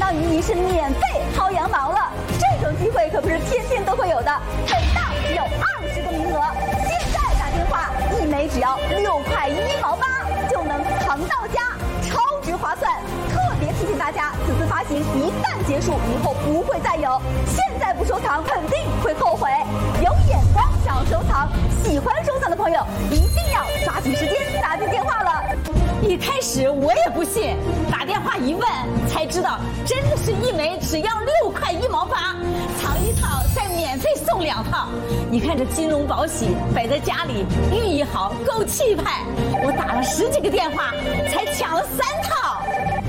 让您是免费薅羊毛了。这种机会可不是天天都会有的，本档只有20个名额，现在打电话一枚只要6块1毛8就能藏到家，超值划算。特别提醒大家，此次发行一旦结束，以后不会再有，现在不收藏肯定会后悔。有眼光想要收藏，喜欢收藏的朋友一定要抓紧时间打进电话了。 一开始我也不信，打电话一问才知道，真的是一枚只要6块1毛8，藏1套再免费送2套。你看这金龙宝玺摆在家里，寓意好，够气派。我打了10几个电话才抢了3套。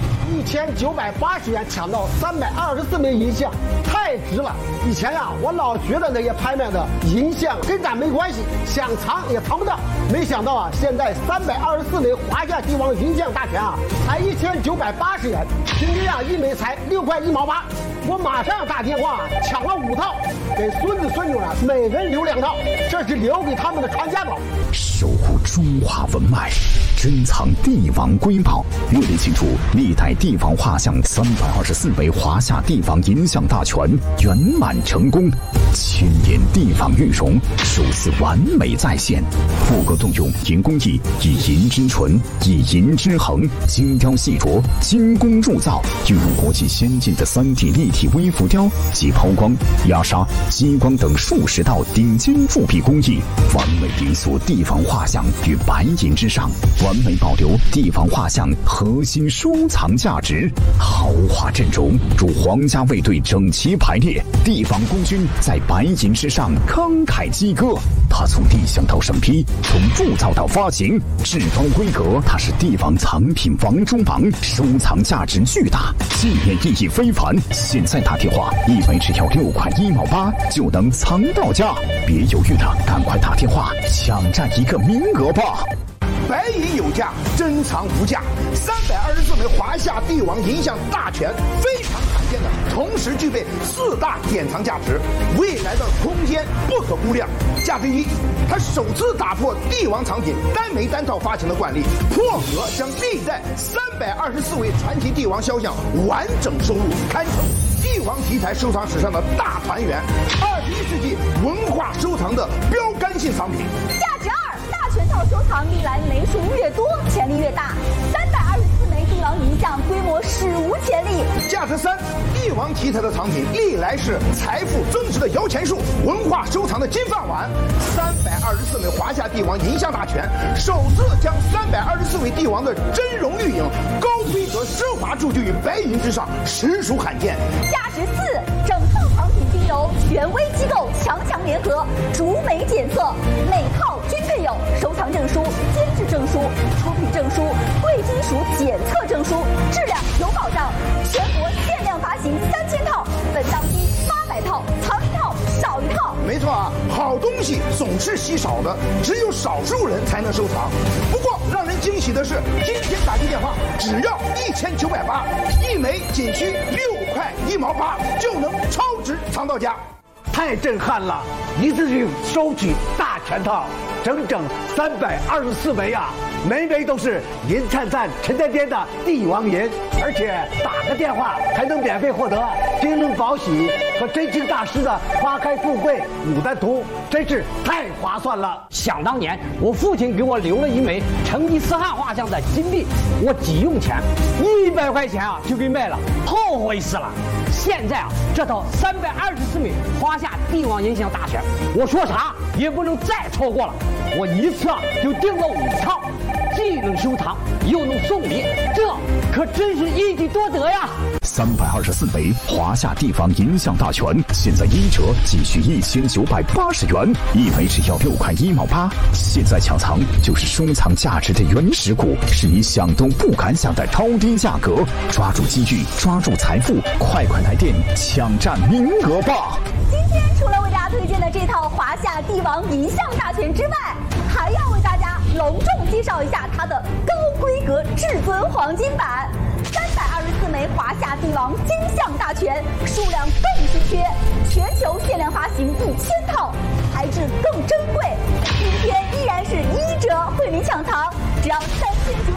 1980元抢到324枚银像，太值了！以前呀，我老觉得那些拍卖的银像跟咱没关系，想藏也藏不到。没想到啊，现在324枚华夏帝王银像大全啊，才1980元，平均啊一枚才6块1毛8。我马上打电话抢了5套，给孙子孙女啊每人留2套，这是留给他们的传家宝。 守护中华文脉，珍藏帝王瑰宝，热烈庆祝历代帝王画像324枚华夏帝王银像大全圆满成功，1000年帝王玉容首次完美再现，复刻动用银工艺，以银之纯，以银之恒，精雕细琢，精工铸造，运用国际先进的3D 立体微浮雕及抛光、压砂、激光等数10道顶尖铸币工艺，完美雕塑帝王画像于白银之上，完美保留帝王画像核心收藏价值。豪华阵容如皇家卫队整齐排列，帝王功勋在白银之上慷慨激歌。它从立项到审批，从铸造到发行，至高规格，它是帝王藏品王中王，收藏价值巨大，纪念意义非凡。现在打电话，一枚只要6块1毛8就能藏到家，别犹豫了，赶快打电话抢占一个名额吧！ 白银有价，珍藏无价。324枚华夏帝王银像大全，非常罕见的，同时具备4大典藏价值，未来的空间不可估量。价值1，它首次打破帝王藏品单枚单套发行的惯例，破格将历代324位传奇帝王肖像完整收录，堪称帝王题材收藏史上的大团圆，21世纪文化收藏的标杆性藏品。 价值2，大全套收藏历来枚数越多，潜力越大。324枚帝王银像规模史无前例。 价值3，帝王题材的藏品历来是财富增值的摇钱树，文化收藏的金饭碗。324枚华夏帝王银像大全，首次将324位帝王的真容玉影高规格奢华铸就于白银之上，实属罕见。 价值4，整套藏品经由权威机构强联合，逐枚检测，每套均配有收藏证书、监制证书、出品证书、贵金属检测证书，质量有保障。全国限量发行3000套，本档期800套，藏1套少1套。 没错啊，好东西总是稀少的，只有少数人才能收藏。不过让人惊喜的是，今天打进电话只要1980，一枚仅需6块1毛8就能超值藏到家。 太震撼了！一次性收取大全套，整整324枚啊！枚枚都是银灿灿、沉甸甸的帝王银，而且打个电话还能免费获得金龙宝玺和真卿大师的花开富贵牡丹图，真是太划算了。 想当年，我父亲给我留了一枚成吉思汗画像的金币，我急用钱，100块钱啊就给卖了，后悔死了。现在啊，这套324枚华夏帝王银像大全，我说啥也不能再错过了。我一次啊就订了5套，既能收藏又能送礼，这可真是一举多得呀 ！324枚华夏帝王银像大全，现在1折仅需1980元，一枚只要6块1毛8。现在抢藏就是收藏价值的原始股，是你想都不敢想的超低价格。抓住机遇，抓住财富，快来电抢占名额吧！ 今天除了为大家推荐的这套华夏帝王银像大全之外，还要为大家隆重介绍一下它的高规格至尊黄金版。324枚华夏帝王金像大全，数量更稀缺，全球限量发行1000套，材质更珍贵。今天依然是1折惠民抢藏，只要3900